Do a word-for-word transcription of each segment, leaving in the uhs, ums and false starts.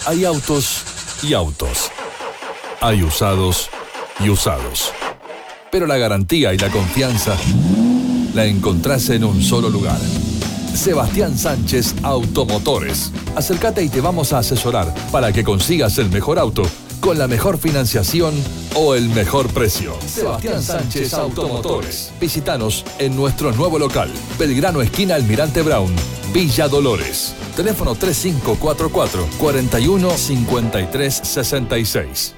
Hay autos y autos. Hay usados y usados. Pero la garantía y la confianza la encontrás en un solo lugar. Sebastián Sánchez Automotores. Acércate y te vamos a asesorar para que consigas el mejor auto con la mejor financiación o el mejor precio. Sebastián Sánchez Automotores. Visítanos en nuestro nuevo local, Belgrano esquina Almirante Brown, Villa Dolores. Teléfono tres cinco cuatro cuatro, cuatro uno cinco tres seis seis.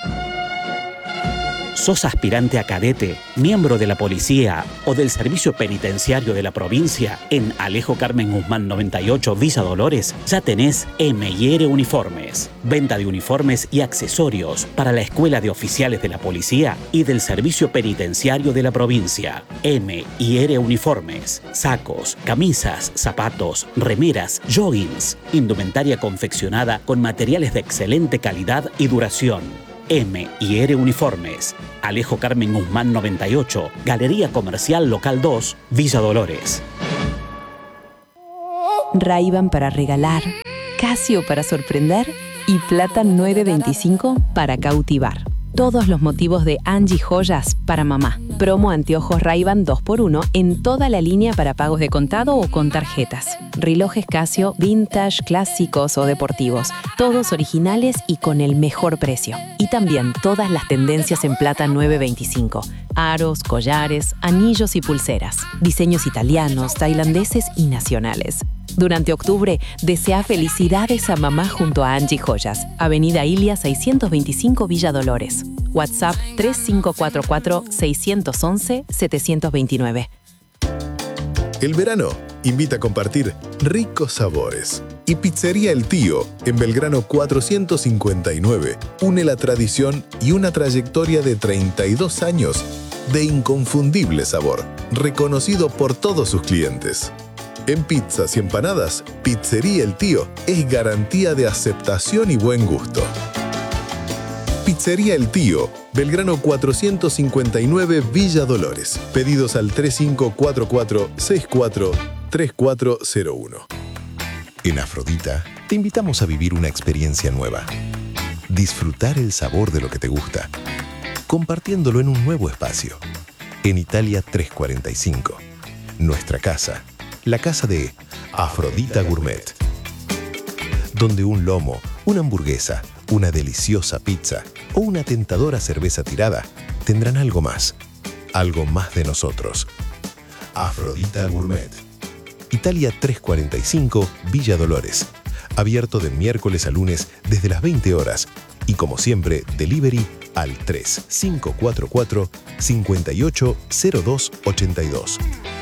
¿Sos aspirante a cadete, miembro de la policía o del servicio penitenciario de la provincia? En Alejo Carmen Guzmán noventa y ocho, Villa Dolores, ya tenés M y R Uniformes. Venta de uniformes y accesorios para la Escuela de Oficiales de la Policía y del Servicio Penitenciario de la provincia. M y R Uniformes. Sacos, camisas, zapatos, remeras, joggings. Indumentaria confeccionada con materiales de excelente calidad y duración. M y R Uniformes. Alejo Carmen Guzmán noventa y ocho, Galería Comercial Local dos, Villa Dolores. Ray-Ban para regalar, Casio para sorprender y Plata nueve veinticinco para cautivar. Todos los motivos de Angie Joyas para mamá. Promo anteojos Ray-Ban dos por uno en toda la línea para pagos de contado o con tarjetas. Relojes Casio, vintage, clásicos o deportivos. Todos originales y con el mejor precio. Y también todas las tendencias en Plata nueve veinticinco. Aros, collares, anillos y pulseras. Diseños italianos, tailandeses y nacionales. Durante octubre, desea felicidades a mamá junto a Angie Joyas. Avenida Ilia seiscientos veinticinco, Villa Dolores. WhatsApp tres cinco cuatro cuatro, seis uno uno, siete dos nueve. El verano invita a compartir ricos sabores. Y Pizzería El Tío, en Belgrano cuatrocientos cincuenta y nueve, une la tradición y una trayectoria de treinta y dos años de inconfundible sabor, reconocido por todos sus clientes. En pizzas y empanadas, Pizzería El Tío es garantía de aceptación y buen gusto. Pizzería El Tío, Belgrano cuatrocientos cincuenta y nueve, Villa Dolores. Pedidos al tres cinco cuatro cuatro, seis cuatro tres cuatro cero uno. En Afrodita, te invitamos a vivir una experiencia nueva. Disfrutar el sabor de lo que te gusta, compartiéndolo en un nuevo espacio. En Italia trescientos cuarenta y cinco. Nuestra casa. La casa de Afrodita Gourmet, donde un lomo, una hamburguesa, una deliciosa pizza o una tentadora cerveza tirada tendrán algo más, algo más de nosotros. Afrodita Gourmet. Italia trescientos cuarenta y cinco, Villa Dolores. Abierto de miércoles a lunes desde las veinte horas y como siempre, delivery al tres cinco cuatro cuatro, cinco ocho cero dos ocho dos.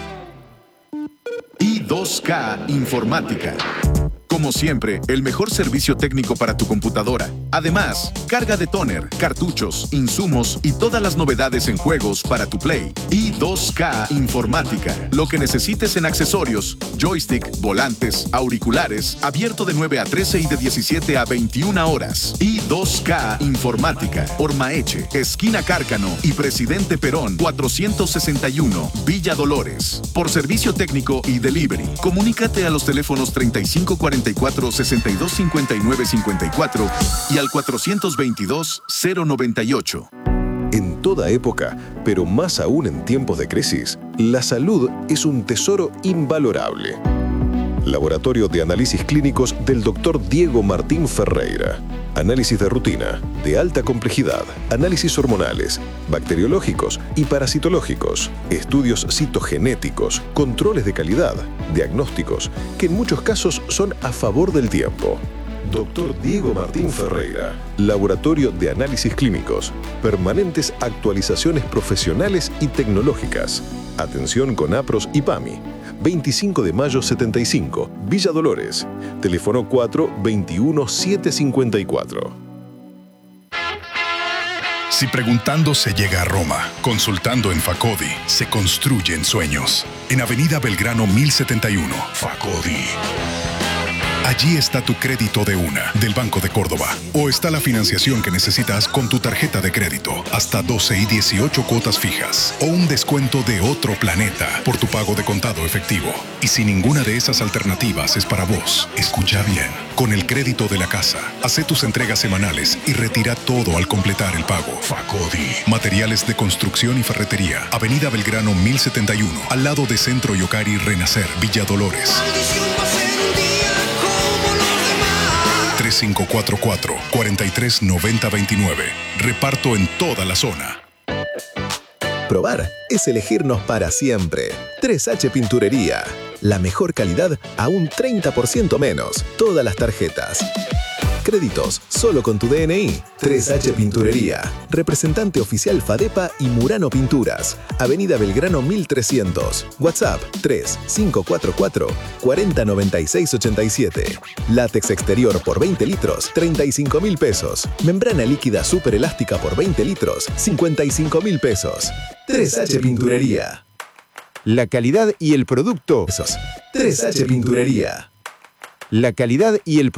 I dos K Informática. Como siempre, el mejor servicio técnico para tu computadora. Además, carga de tóner, cartuchos, insumos y todas las novedades en juegos para tu Play. I dos K Informática. Lo que necesites en accesorios, joystick, volantes, auriculares, abierto de nueve a trece y de diecisiete a veintiuna horas. I dos K Informática. Ormaeche, esquina Cárcano y Presidente Perón, cuatrocientos sesenta y uno, Villa Dolores. Por servicio técnico y delivery, comunícate a los teléfonos treinta y cinco cuarenta y cuatro, sesenta y dos cincuenta y nueve cincuenta y cuatro y al cuatrocientos veintidós, cero noventa y ocho. En toda época, pero más aún en tiempos de crisis, la salud es un tesoro invalorable. Laboratorio de Análisis Clínicos del doctor Diego Martín Ferreira. Análisis de rutina, de alta complejidad, análisis hormonales, bacteriológicos y parasitológicos, estudios citogenéticos, controles de calidad, diagnósticos, que en muchos casos son a favor del tiempo. doctor Diego Martín Ferreira. Laboratorio de Análisis Clínicos. Permanentes actualizaciones profesionales y tecnológicas. Atención con APROS y PAMI. veinticinco de mayo setenta y cinco, Villa Dolores. Teléfono cuatro veintiuno, setecientos cincuenta y cuatro. Si preguntando se llega a Roma, consultando en Facodi, se construyen sueños. En Avenida Belgrano mil setenta y uno, Facodi. Allí está tu crédito de una, del Banco de Córdoba. O está la financiación que necesitas con tu tarjeta de crédito. Hasta doce y dieciocho cuotas fijas. O un descuento de otro planeta por tu pago de contado efectivo. Y si ninguna de esas alternativas es para vos, escucha bien. Con el crédito de la casa, hace tus entregas semanales y retira todo al completar el pago. Facodi. Materiales de construcción y ferretería. Avenida Belgrano mil setenta y uno. Al lado de Centro Yocari Renacer, Villa Dolores. tres cinco cuatro cuatro, cuatro tres nueve cero dos nueve. Reparto en toda la zona. Probar es elegirnos para siempre. tres H Pinturería. La mejor calidad a un treinta por ciento menos. Todas las tarjetas. Créditos solo con tu D N I. tres H Pinturería. Representante oficial Fadepa y Murano Pinturas. Avenida Belgrano mil trescientos. WhatsApp tres cinco cuatro cuatro, cuatro cero nueve seis ocho siete. Látex exterior por veinte litros, treinta y cinco mil pesos. Membrana líquida super elástica por veinte litros, cincuenta y cinco mil pesos. tres H Pinturería. La calidad y el producto. tres H Pinturería. La calidad y el